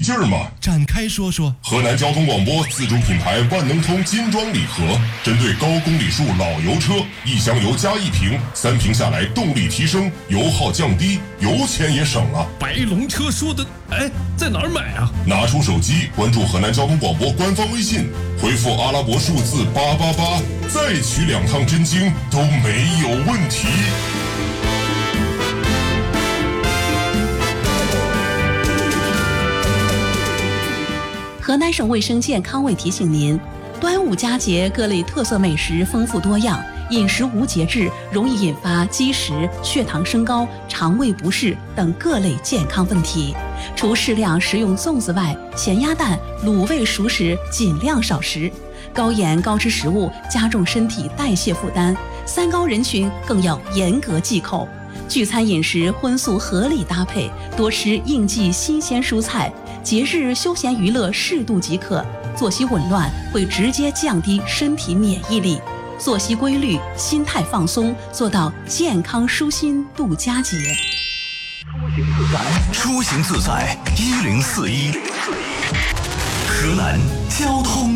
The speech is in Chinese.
劲儿吗？ 展开说说。 河南交通广播自主品牌万能通金装礼盒，针对高公里数老油车，1箱油加1瓶，3瓶下来动力提升，油耗降低，油钱也省了。 白龙车说的，在哪儿买啊？ 拿出手机关注河南交通广播官方微信，回复阿拉伯数字888，再取2趟真经都没有问题。 河南省卫生健康委提醒您，端午佳节各类特色美食丰富多样，饮食无节制容易引发积食、血糖升高、肠胃不适等各类健康问题。除适量食用粽子外，咸鸭蛋、卤味熟食尽量少食。高盐高脂食物加重身体代谢负担，3高人群更要严格忌口。聚餐饮食荤素合理搭配，多吃应季新鲜蔬菜，节日休闲娱乐适度即可。作息紊乱会直接降低身体免疫力，作息规律，心态放松，做到健康舒心度佳节。 出行自在，1041，河南交通